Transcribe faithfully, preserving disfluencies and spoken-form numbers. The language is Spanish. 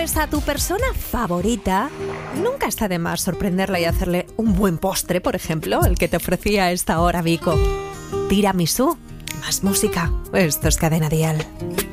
tienes a tu persona favorita, nunca está de más sorprenderla y hacerle un buen postre, por ejemplo, el que te ofrecía a esta hora Vico. Tiramisú, más música. Esto es Cadena Dial.